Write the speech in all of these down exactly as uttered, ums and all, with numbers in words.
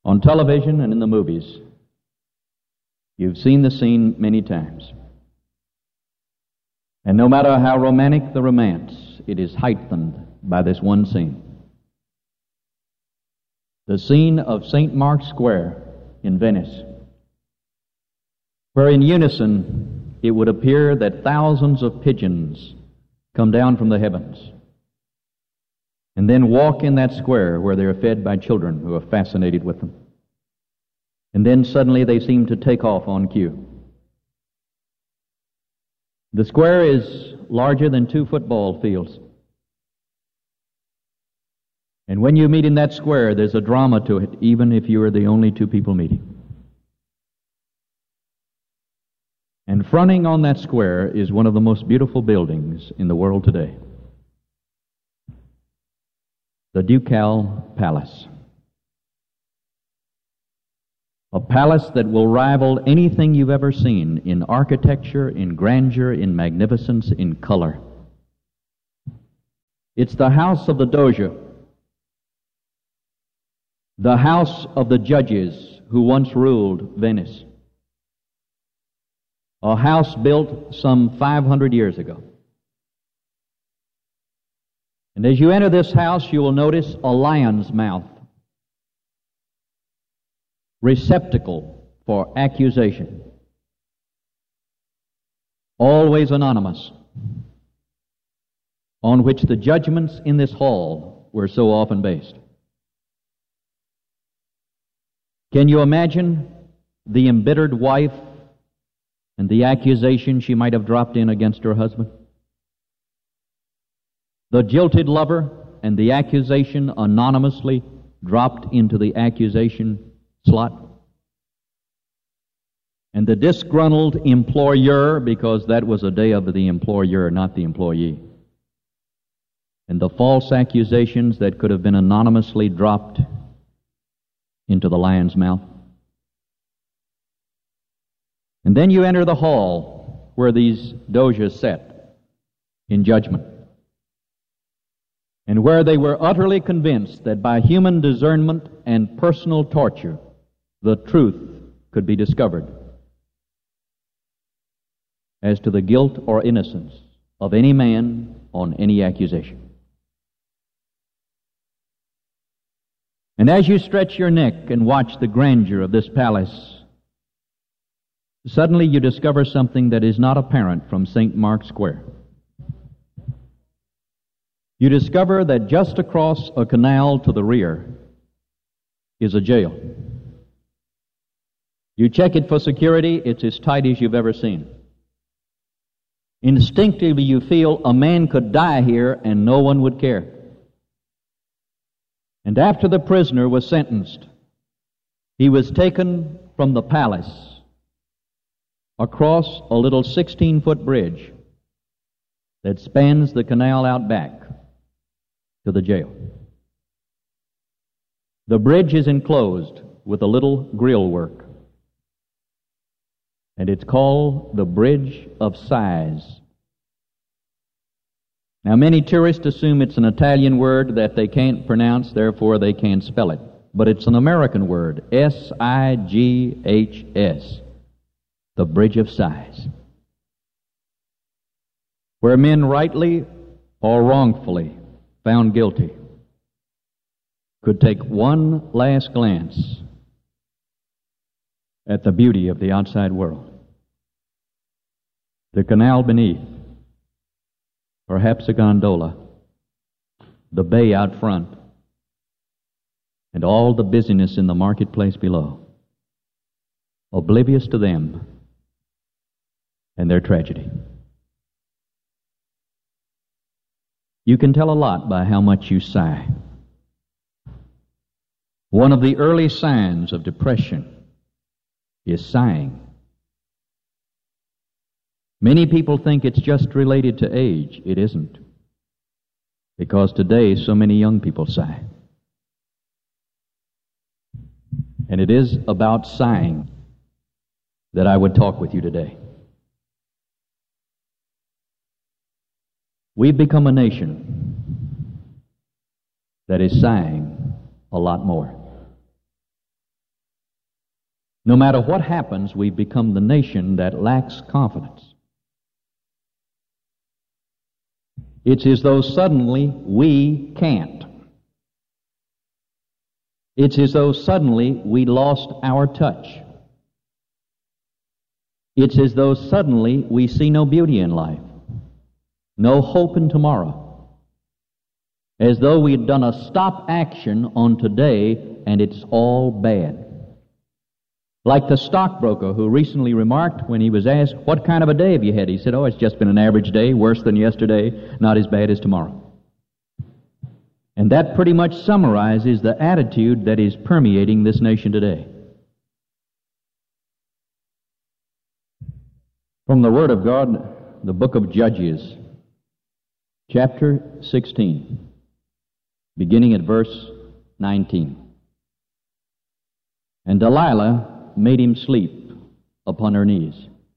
On television and in the movies, you've seen the scene many times. And no matter how romantic the romance, it is heightened by this one scene. The scene of Saint Mark's Square in Venice, where in unison it would appear that thousands of pigeons come down from the heavens and then walk in that square where they are fed by children who are fascinated with them. And then suddenly they seem to take off on cue. The square is larger than two football fields. And when you meet in that square, there's a drama to it, even if you are the only two people meeting. And fronting on that square is one of the most beautiful buildings in the world today, the Ducal Palace. A palace that will rival anything you've ever seen in architecture, in grandeur, in magnificence, in color. It's the house of the Doge, the house of the judges who once ruled Venice. A house built some five hundred years ago. And as you enter this house, you will notice a lion's mouth, receptacle for accusation, always anonymous, on which the judgments in this hall were so often based. Can you imagine the embittered wife and the accusation she might have dropped in against her husband? The jilted lover and the accusation anonymously dropped into the accusation slot? And the disgruntled employer, because that was a day of the employer, not the employee. And the false accusations that could have been anonymously dropped into the lion's mouth. And then you enter the hall where these doges sat in judgment, and where they were utterly convinced that by human discernment and personal torture, the truth could be discovered as to the guilt or innocence of any man on any accusation. And as you stretch your neck and watch the grandeur of this palace, suddenly you discover something that is not apparent from Saint Mark's Square. You discover that just across a canal to the rear is a jail. You check it for security, it's as tight as you've ever seen. Instinctively you feel a man could die here and no one would care. And after the prisoner was sentenced, he was taken from the palace across a little sixteen-foot bridge that spans the canal out back to the jail. The bridge is enclosed with a little grill work, and it's called the Bridge of Sighs. Now, many tourists assume it's an Italian word that they can't pronounce, therefore they can't spell it. But it's an American word, S I G H S, the Bridge of Sighs, where men rightly or wrongfully found guilty could take one last glance at the beauty of the outside world. The canal beneath, perhaps a gondola, the bay out front, and all the busyness in the marketplace below, oblivious to them and their tragedy. You can tell a lot by how much you sigh. One of the early signs of depression is sighing. Many people think it's just related to age. It isn't. Because today so many young people sigh. And it is about sighing that I would talk with you today. We've become a nation that is sighing a lot more. No matter what happens, we've become the nation that lacks confidence. It's as though suddenly we can't. It's as though suddenly we lost our touch. It's as though suddenly we see no beauty in life, no hope in tomorrow. As though we had done a stop action on today and it's all bad. Like the stockbroker who recently remarked when he was asked, "What kind of a day have you had?" He said, "Oh, it's just been an average day, worse than yesterday, not as bad as tomorrow." And that pretty much summarizes the attitude that is permeating this nation today. From the Word of God, the book of Judges, chapter sixteen, beginning at verse nineteen. And Delilah made him sleep upon her knees.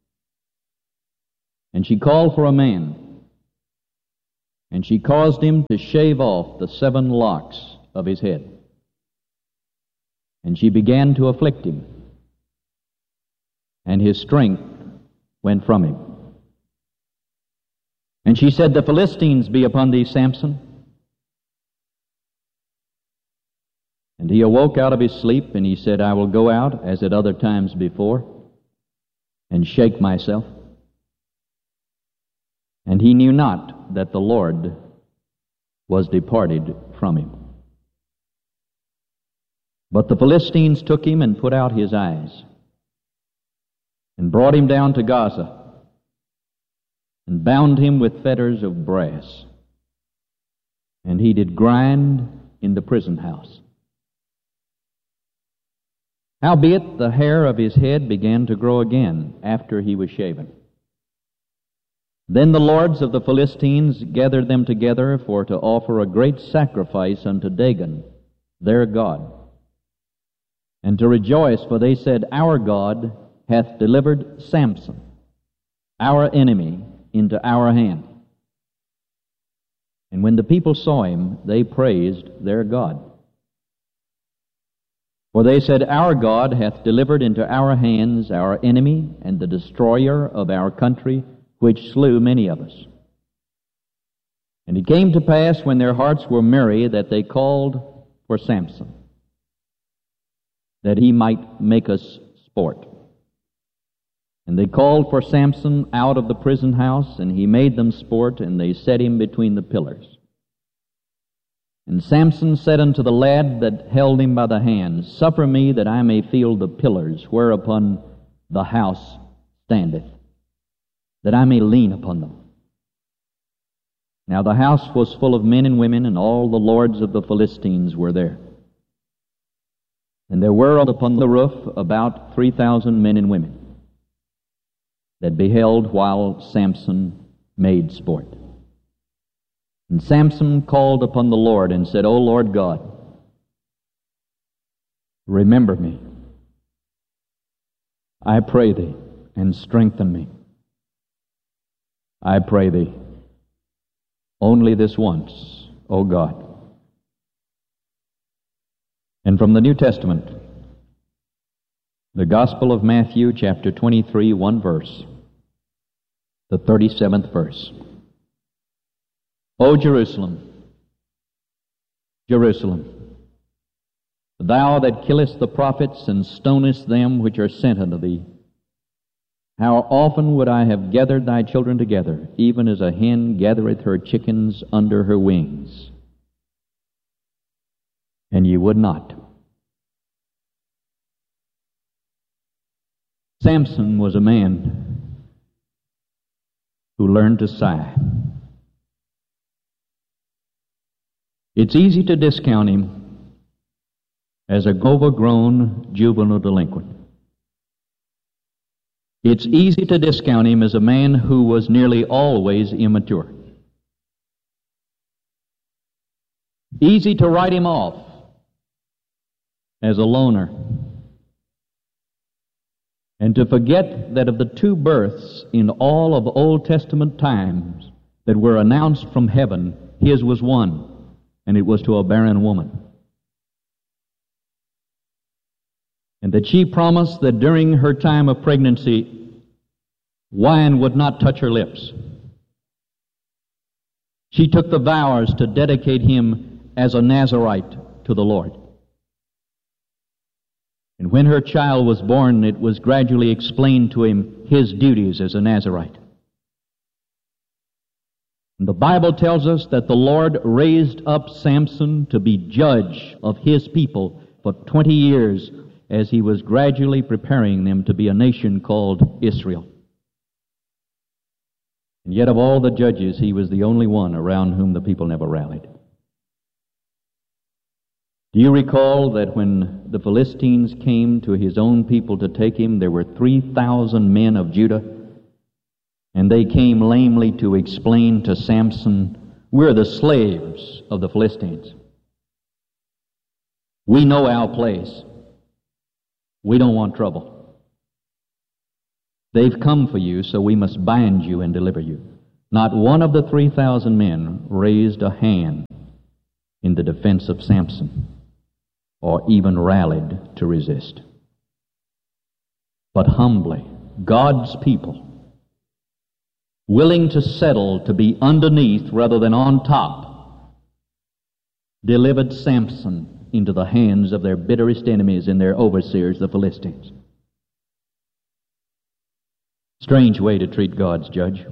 And she called for a man, and she caused him to shave off the seven locks of his head. And she began to afflict him, and his strength went from him. And she said, "The Philistines be upon thee, Samson." And he awoke out of his sleep, and he said, "I will go out, as at other times before, and shake myself." And he knew not that the Lord was departed from him. But the Philistines took him and put out his eyes, and brought him down to Gaza, and bound him with fetters of brass. And he did grind in the prison house. Howbeit the hair of his head began to grow again after he was shaven. Then the lords of the Philistines gathered them together for to offer a great sacrifice unto Dagon, their god, and to rejoice, for they said, "Our God hath delivered Samson, our enemy, into our hand." And when the people saw him, they praised their God. For they said, "Our God hath delivered into our hands our enemy and the destroyer of our country, which slew many of us." And it came to pass, when their hearts were merry, that they called for Samson, that he might make us sport. And they called for Samson out of the prison house, and he made them sport, and they set him between the pillars. And Samson said unto the lad that held him by the hand, "Suffer me that I may feel the pillars whereupon the house standeth, that I may lean upon them." Now the house was full of men and women, and all the lords of the Philistines were there. And there were upon the roof about three thousand men and women that beheld while Samson made sport. And Samson called upon the Lord and said, "O Lord God, remember me, I pray thee, and strengthen me. I pray thee, only this once, O God." And from the New Testament, the Gospel of Matthew, chapter twenty-three, one verse, the thirty-seventh verse. "O Jerusalem, Jerusalem, thou that killest the prophets and stonest them which are sent unto thee, how often would I have gathered thy children together, even as a hen gathereth her chickens under her wings, and ye would not." Samson was a man who learned to sigh. It's easy to discount him as a overgrown juvenile delinquent. It's easy to discount him as a man who was nearly always immature. Easy to write him off as a loner, and to forget that of the two births in all of Old Testament times that were announced from heaven, his was one, and it was to a barren woman. and that she promised that during her time of pregnancy, wine would not touch her lips. She took the vows to dedicate him as a Nazarite to the Lord. And when her child was born, it was gradually explained to him his duties as a Nazarite. And the Bible tells us that the Lord raised up Samson to be judge of his people for twenty years as he was gradually preparing them to be a nation called Israel. And yet of all the judges, he was the only one around whom the people never rallied. Do you recall that when the Philistines came to his own people to take him, there were three thousand men of Judah, and they came lamely to explain to Samson, we're the slaves of the Philistines. We know our place. We don't want trouble. They've come for you, so we must bind you and deliver you. Not one of the three thousand men raised a hand in the defense of Samson, or even rallied to resist. But humbly, God's people, willing to settle to be underneath rather than on top, delivered Samson into the hands of their bitterest enemies and their overseers, the Philistines. Strange way to treat God's judge.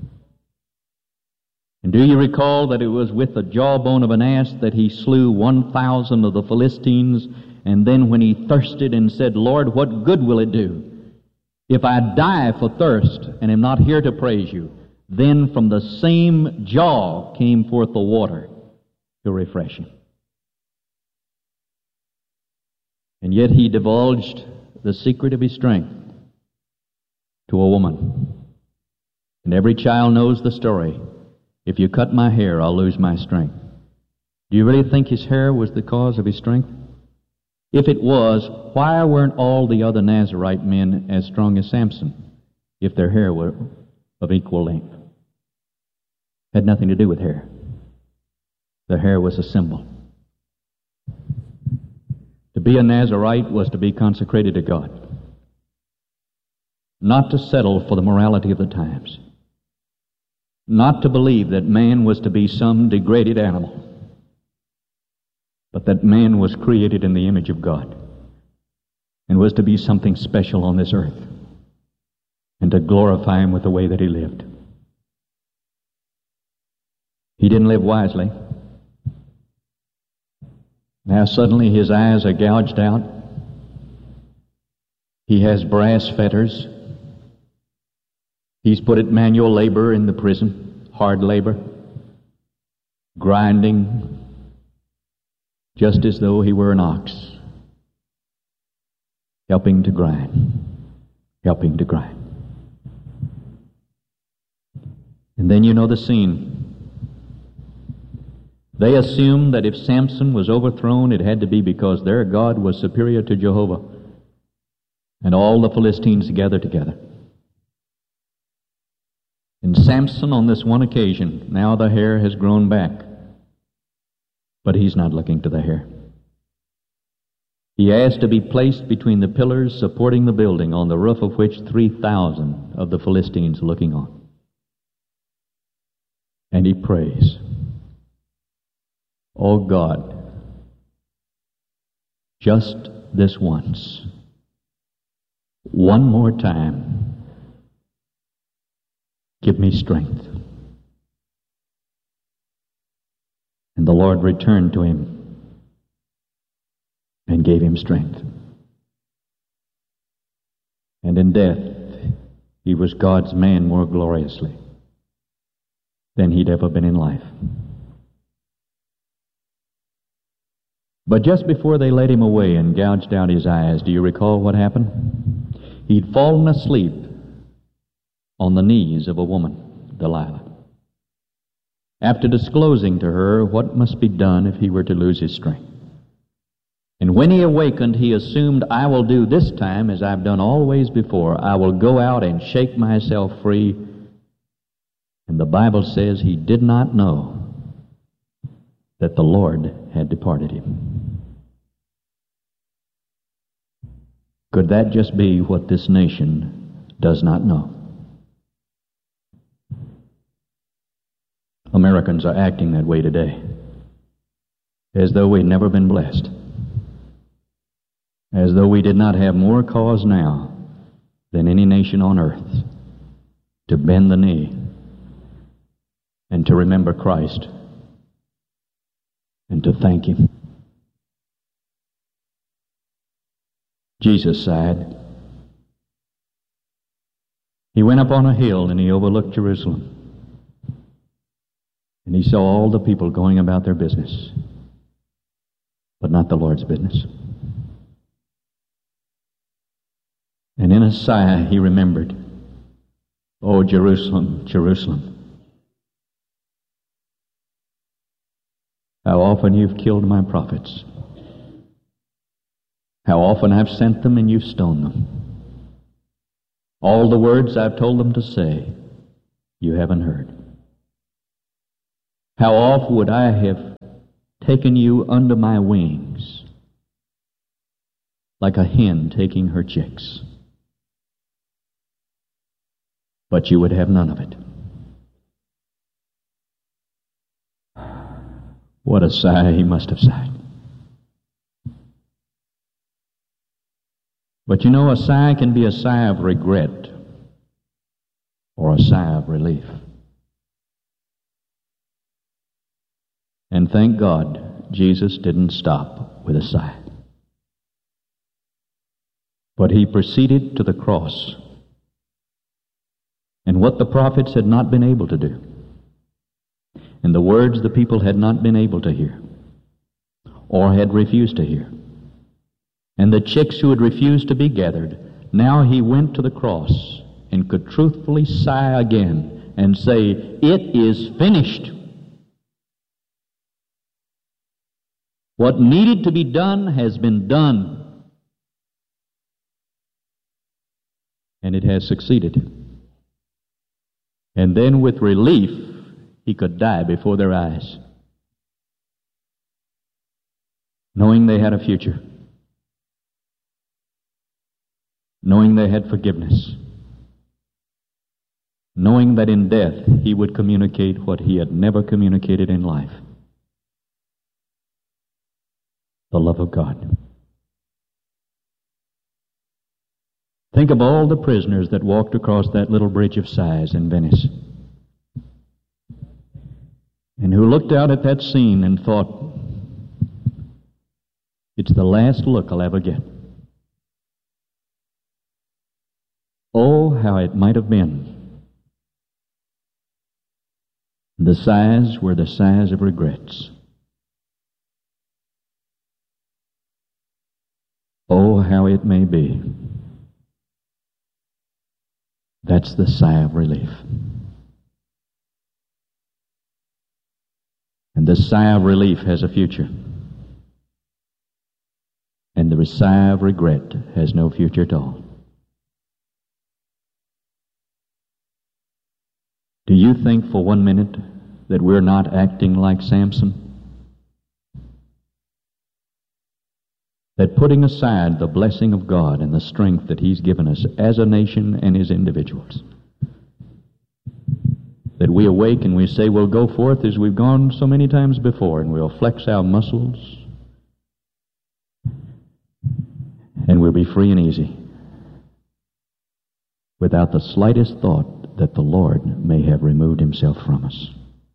And do you recall that it was with the jawbone of an ass that he slew one thousand of the Philistines, and then when he thirsted and said, Lord, what good will it do if I die for thirst and am not here to praise you? Then from the same jaw came forth the water to refresh him. And yet he divulged the secret of his strength to a woman. And every child knows the story. If you cut my hair, I'll lose my strength. Do you really think his hair was the cause of his strength? If it was, why weren't all the other Nazarite men as strong as Samson if their hair were of equal length? Had nothing to do with hair. The hair was a symbol. To be a Nazarite was to be consecrated to God, not to settle for the morality of the times, not to believe that man was to be some degraded animal, but that man was created in the image of God and was to be something special on this earth and to glorify Him with the way that he lived. He didn't live wisely. Now suddenly his eyes are gouged out. He has brass fetters. He's put at manual labor in the prison, hard labor, grinding, just as though he were an ox, helping to grind, helping to grind. And then you know the scene. They assumed that if Samson was overthrown, it had to be because their God was superior to Jehovah, and all the Philistines gathered together. And Samson, on this one occasion, now the hair has grown back, but he's not looking to the hair. He asked to be placed between the pillars supporting the building, on the roof of which three thousand of the Philistines looking on. And he prays, "Oh God, just this once, one more time, give me strength." And the Lord returned to him and gave him strength. And in death, he was God's man more gloriously than he'd ever been in life. But just before they led him away and gouged out his eyes, do you recall what happened? He'd fallen asleep on the knees of a woman, Delilah, after disclosing to her what must be done if he were to lose his strength. And when he awakened, he assumed, "I will do this time as I've done always before. I will go out and shake myself free." And the Bible says he did not know that the Lord had departed him. Could that just be what this nation does not know? Americans are acting that way today, as though we'd never been blessed, as though we did not have more cause now than any nation on earth to bend the knee and to remember Christ and to thank Him. Jesus sighed. He went up on a hill and he overlooked Jerusalem. And he saw all the people going about their business, but not the Lord's business. And in a sigh he remembered, "Oh, Jerusalem, Jerusalem, how often you've killed my prophets. How often I've sent them and you've stoned them. All the words I've told them to say, you haven't heard. How oft would I have taken you under my wings, like a hen taking her chicks, but you would have none of it." What a sigh he must have sighed. But you know, a sigh can be a sigh of regret or a sigh of relief. And thank God, Jesus didn't stop with a sigh, but He proceeded to the cross. And what the prophets had not been able to do, and the words the people had not been able to hear, or had refused to hear, and the chicks who had refused to be gathered, now He went to the cross and could truthfully sigh again and say, "It is finished." What needed to be done has been done, and it has succeeded. And then with relief, He could die before their eyes, knowing they had a future, knowing they had forgiveness, knowing that in death He would communicate what He had never communicated in life: the love of God. Think of all the prisoners that walked across that little bridge of sighs in Venice, and who looked out at that scene and thought, "It's the last look I'll ever get." Oh, how it might have been. The sighs were the sighs of regrets. Oh, how it may be. That's the sigh of relief. And the sigh of relief has a future. And the sigh of regret has no future at all. Do you think for one minute that we're not acting like Samson? That putting aside the blessing of God and the strength that He's given us as a nation and as individuals, that we awake and we say we'll go forth as we've gone so many times before, and we'll flex our muscles and we'll be free and easy, without the slightest thought that the Lord may have removed Himself from us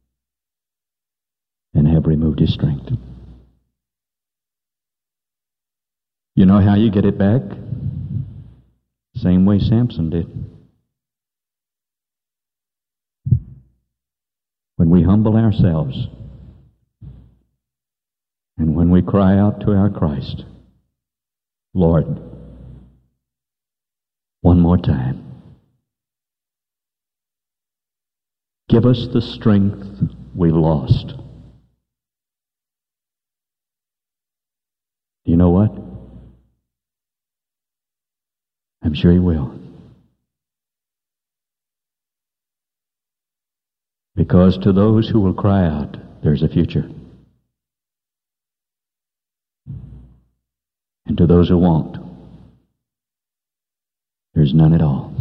and have removed His strength. You know how you get it back? Same way Samson did. When we humble ourselves and when we cry out to our Christ, "Lord, one more time, give us the strength we've lost." Do you know what? I'm sure He will. Because to those who will cry out, there's a future. And to those who won't, There's none at all.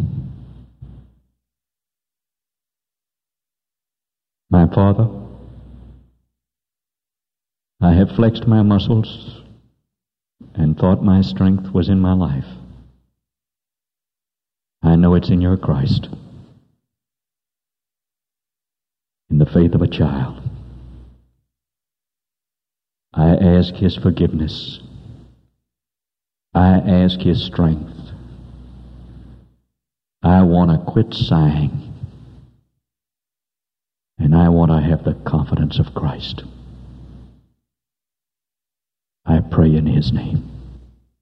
My Father, I have flexed my muscles and thought my strength was in my life. I know it's in your Christ, in the faith of a child. I ask His forgiveness. I ask His strength. I want to quit sighing, and I want to have the confidence of Christ. I pray in His name.